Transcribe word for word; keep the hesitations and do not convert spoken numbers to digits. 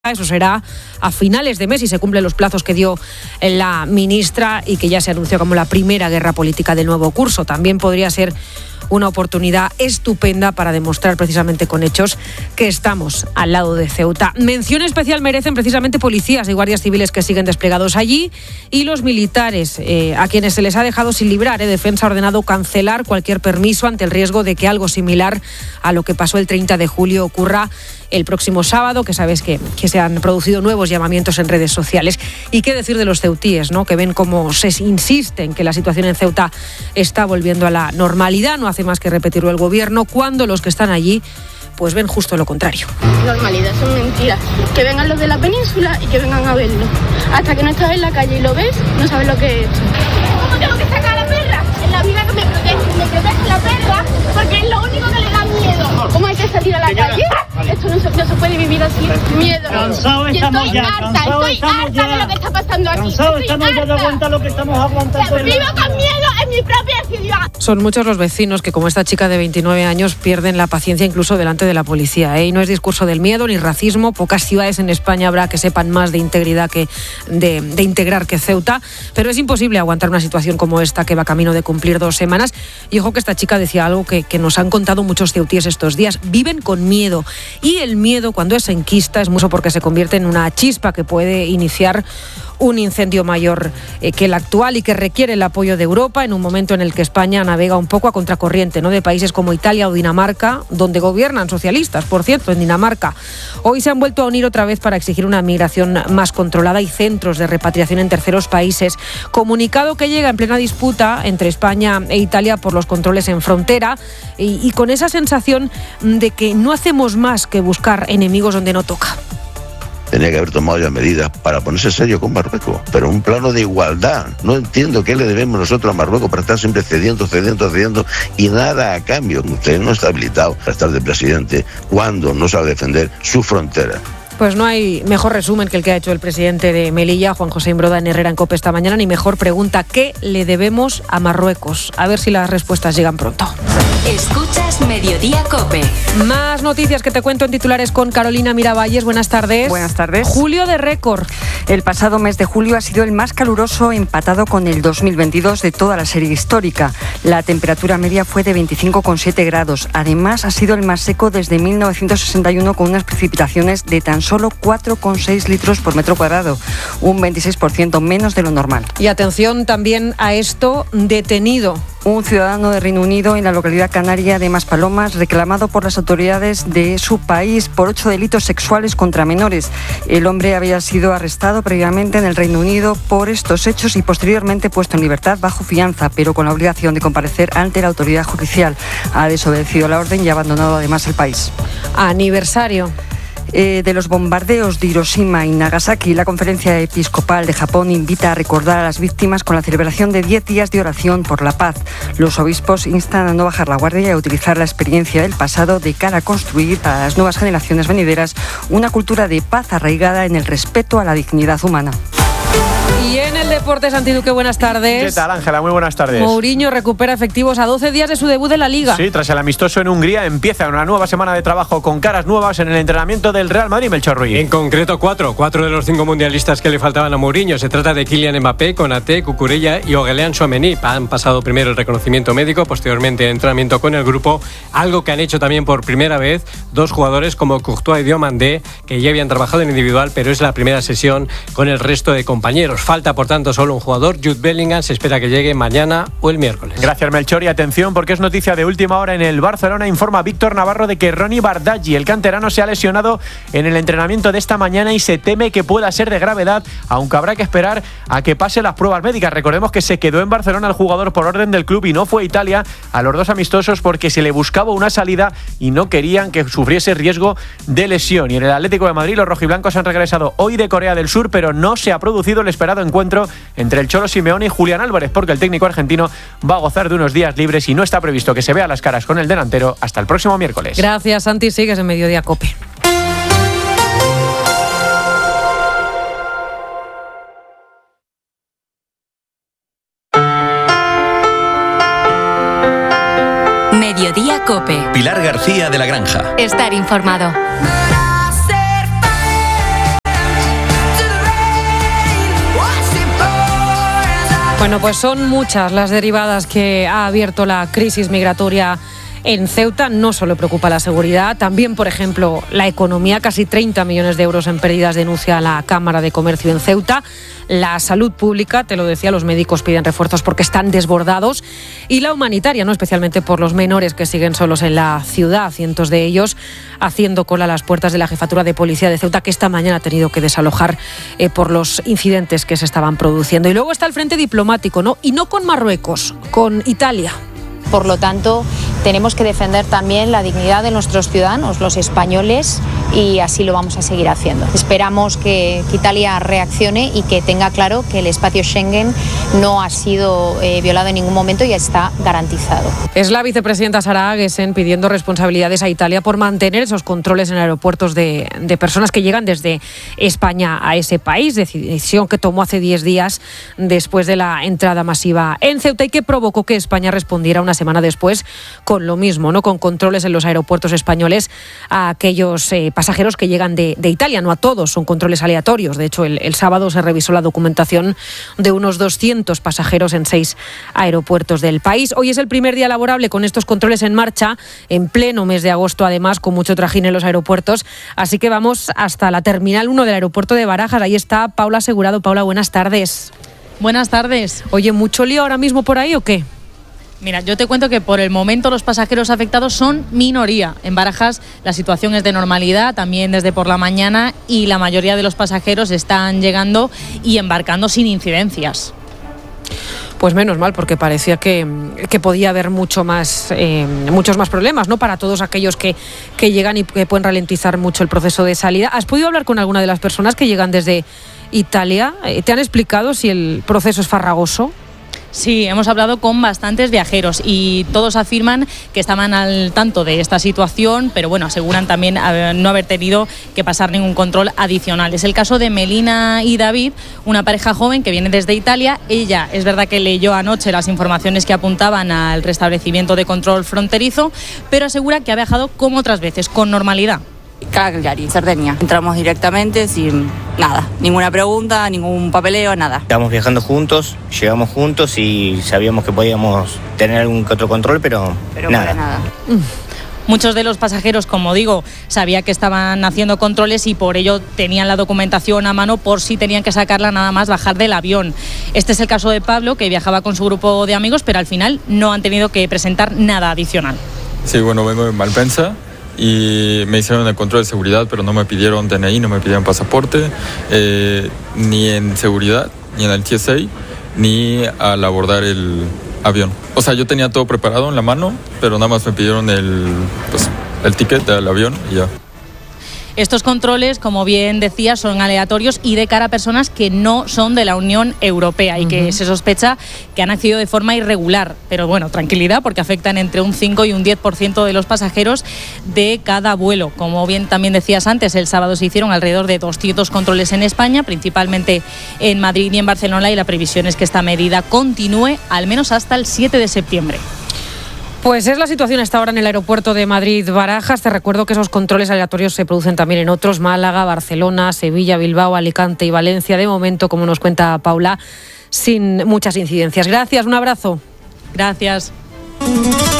Eso será a finales de mes y se cumplen los plazos que dio la ministra y que ya se anunció como la primera guerra política del nuevo curso. También podría ser una oportunidad estupenda para demostrar precisamente con hechos que estamos al lado de Ceuta. Mención especial merecen precisamente policías y guardias civiles que siguen desplegados allí y los militares, eh, a quienes se les ha dejado sin librar. Eh, Defensa ha ordenado cancelar cualquier permiso ante el riesgo de que algo similar a lo que pasó el treinta de julio ocurra el próximo sábado, que sabes que, que se han producido nuevos llamamientos en redes sociales. Y qué decir de los ceutíes, ¿no? Que ven cómo se insiste en que la situación en Ceuta está volviendo a la normalidad. No hace más que repetirlo el gobierno, cuando los que están allí pues ven justo lo contrario. Normalidad, son mentiras. Que vengan los de la península y que vengan a verlo. Hasta que no estás en la calle y lo ves, no sabes lo que he hecho. ¿Cómo tengo que sacar a la perra? En la vida que me protege, me protege la perra, porque es lo único que le da miedo. ¿Cómo hay que salir a la calle? Esto no se, no se puede vivir así. Miedo. Cansado estamos estoy ya, harta, cansado estoy estamos harta ya. de lo que está pasando aquí. Cansado Estoy estamos ya de harta. aguantar lo que estamos aguantando. Vivo con miedo en mi propia ciudad. Son muchos los vecinos que, como esta chica de veintinueve años, pierden la paciencia incluso delante de la policía, ¿eh? Y no es discurso del miedo ni racismo. Pocas ciudades en España habrá que sepan más de integridad que de, de integrar que Ceuta, pero es imposible aguantar una situación como esta que va camino de cumplir dos semanas. Y ojo que esta chica decía algo que, que nos han contado muchos ceutíes estos días. Viven con miedo, y el miedo, cuando es enquista, es mucho porque se convierte en una chispa que puede iniciar un incendio mayor eh, que el actual y que requiere el apoyo de Europa en un momento en el que España navega un poco a contracorriente, ¿no? De países como Italia o Dinamarca, donde gobiernan socialistas, por cierto, en Dinamarca. Hoy se han vuelto a unir otra vez para exigir una migración más controlada y centros de repatriación en terceros países. Comunicado que llega en plena disputa entre España e Italia por los controles en frontera y, y con esa sensación de que no hacemos más que buscar enemigos donde no toca. Tenía que haber tomado ya medidas para ponerse serio con Marruecos, pero un plano de igualdad. No entiendo qué le debemos nosotros a Marruecos para estar siempre cediendo, cediendo, cediendo y nada a cambio. Usted no está habilitado para estar de presidente cuando no sabe defender su frontera. Pues no hay mejor resumen que el que ha hecho el presidente de Melilla, Juan José Imbroda, en Herrera en COPE esta mañana, ni mejor pregunta: ¿qué le debemos a Marruecos? A ver si las respuestas llegan pronto. Escuchas Mediodía COPE. Más noticias que te cuento en titulares con Carolina Miravalles. Buenas tardes. Buenas tardes. Julio de récord. El pasado mes de julio ha sido el más caluroso, empatado con el dos mil veintidós de toda la serie histórica. La temperatura media fue de veinticinco coma siete grados. Además, ha sido el más seco desde mil novecientos sesenta y uno, con unas precipitaciones de tan solo cuatro coma seis litros por metro cuadrado, un veintiséis por ciento menos de lo normal. Y atención también a esto: detenido un ciudadano de Reino Unido en la localidad canaria de Maspalomas, reclamado por las autoridades de su país por ocho delitos sexuales contra menores. El hombre había sido arrestado previamente en el Reino Unido por estos hechos y posteriormente puesto en libertad bajo fianza, pero con la obligación de comparecer ante la autoridad judicial. Ha desobedecido la orden y ha abandonado además el país. Aniversario Eh, de los bombardeos de Hiroshima y Nagasaki. La Conferencia Episcopal de Japón invita a recordar a las víctimas con la celebración de diez días de oración por la paz. Los obispos instan a no bajar la guardia y a utilizar la experiencia del pasado de cara a construir para las nuevas generaciones venideras una cultura de paz arraigada en el respeto a la dignidad humana. Y en el deporte, Santi Duque, buenas tardes. ¿Qué tal, Ángela? Muy buenas tardes. Mourinho recupera efectivos a doce días de su debut en la Liga. Sí, tras el amistoso en Hungría empieza una nueva semana de trabajo con caras nuevas en el entrenamiento del Real Madrid, Melchor Ruiz. En concreto cuatro, cuatro de los cinco mundialistas que le faltaban a Mourinho. Se trata de Kylian Mbappé, Konaté, Cucurella y Aurélien Tchouaméni. Han pasado primero el reconocimiento médico, posteriormente el entrenamiento con el grupo, algo que han hecho también por primera vez dos jugadores como Courtois y Diomandé, que ya habían trabajado en individual, pero es la primera sesión con el resto de compañeros. Falta, por tanto, solo un jugador, Jude Bellingham. Se espera que llegue mañana o el miércoles. Gracias, Melchor. Y atención, porque es noticia de última hora en el Barcelona. Informa Víctor Navarro de que Ronny Bardghji, el canterano, se ha lesionado en el entrenamiento de esta mañana y se teme que pueda ser de gravedad, aunque habrá que esperar a que pase las pruebas médicas. Recordemos que se quedó en Barcelona el jugador por orden del club y no fue a Italia a los dos amistosos porque se le buscaba una salida y no querían que sufriese riesgo de lesión. Y en el Atlético de Madrid, los rojiblancos han regresado hoy de Corea del Sur, pero no se ha producido el esperado encuentro entre el Cholo Simeone y Julián Álvarez, porque el técnico argentino va a gozar de unos días libres y no está previsto que se vea las caras con el delantero hasta el próximo miércoles. Gracias, Santi. Sigues en Mediodía COPE. Mediodía COPE. Pilar García de la Granja. Estar informado. Bueno, pues son muchas las derivadas que ha abierto la crisis migratoria en Ceuta. No solo preocupa la seguridad, también, por ejemplo, la economía. Casi treinta millones de euros en pérdidas denuncia la Cámara de Comercio en Ceuta. La salud pública, te lo decía, los médicos piden refuerzos porque están desbordados. Y la humanitaria, no especialmente por los menores que siguen solos en la ciudad. Cientos de ellos haciendo cola a las puertas de la Jefatura de Policía de Ceuta, que esta mañana ha tenido que desalojar eh, por los incidentes que se estaban produciendo. Y luego está el frente diplomático, ¿no? Y no con Marruecos, con Italia. Por lo tanto, tenemos que defender también la dignidad de nuestros ciudadanos, los españoles, y así lo vamos a seguir haciendo. Esperamos que, que Italia reaccione y que tenga claro que el espacio Schengen no ha sido eh, violado en ningún momento y está garantizado. Es la vicepresidenta Sara Agesen pidiendo responsabilidades a Italia por mantener esos controles en aeropuertos de, de personas que llegan desde España a ese país, decisión que tomó hace diez días después de la entrada masiva en Ceuta y que provocó que España respondiera una semana después con lo mismo, ¿no? Con controles en los aeropuertos españoles a aquellos eh, pasajeros que llegan de, de Italia. No a todos, son controles aleatorios. De hecho, el, el sábado se revisó la documentación de unos doscientos pasajeros en seis aeropuertos del país. Hoy es el primer día laborable con estos controles en marcha, en pleno mes de agosto, además, con mucho trajín en los aeropuertos. Así que vamos hasta la Terminal uno del aeropuerto de Barajas. Ahí está Paula Asegurado. Paula, buenas tardes. Buenas tardes. Oye, ¿mucho lío ahora mismo por ahí o qué? Mira, yo te cuento que por el momento los pasajeros afectados son minoría. En Barajas la situación es de normalidad, también desde por la mañana, y la mayoría de los pasajeros están llegando y embarcando sin incidencias. Pues menos mal, porque parecía que, que podía haber mucho más, eh, muchos más problemas, ¿no? Para todos aquellos que, que llegan y que pueden ralentizar mucho el proceso de salida. ¿Has podido hablar con alguna de las personas que llegan desde Italia? ¿Te han explicado si el proceso es farragoso? Sí, hemos hablado con bastantes viajeros y todos afirman que estaban al tanto de esta situación, pero bueno, aseguran también no haber tenido que pasar ningún control adicional. Es el caso de Melina y David, una pareja joven que viene desde Italia. Ella, es verdad que leyó anoche las informaciones que apuntaban al restablecimiento de control fronterizo, pero asegura que ha viajado como otras veces, con normalidad. Cagliari, Cerdeña. Entramos directamente sin nada, ninguna pregunta, ningún papeleo, nada. Estábamos viajando juntos, llegamos juntos y sabíamos que podíamos tener algún que otro control, pero, pero nada. nada. Muchos de los pasajeros, como digo, sabía que estaban haciendo controles y por ello tenían la documentación a mano por si tenían que sacarla nada más bajar del avión. Este es el caso de Pablo, que viajaba con su grupo de amigos, pero al final no han tenido que presentar nada adicional. Sí, bueno, vengo de Malpensa y me hicieron el control de seguridad, pero no me pidieron D N I, no me pidieron pasaporte, eh, ni en seguridad, ni en el T S A, ni al abordar el avión. O sea, yo tenía todo preparado en la mano, pero nada más me pidieron el, pues, el ticket del avión y ya. Estos controles, como bien decía, son aleatorios y de cara a personas que no son de la Unión Europea y que uh-huh. se sospecha que han accedido de forma irregular. Pero bueno, tranquilidad, porque afectan entre un cinco y un diez por ciento de los pasajeros de cada vuelo. Como bien también decías antes, el sábado se hicieron alrededor de doscientos controles en España, principalmente en Madrid y en Barcelona, y la previsión es que esta medida continúe al menos hasta el siete de septiembre. Pues es la situación hasta ahora en el aeropuerto de Madrid-Barajas. Te recuerdo que esos controles aleatorios se producen también en otros: Málaga, Barcelona, Sevilla, Bilbao, Alicante y Valencia. De momento, como nos cuenta Paula, sin muchas incidencias. Gracias, un abrazo. Gracias.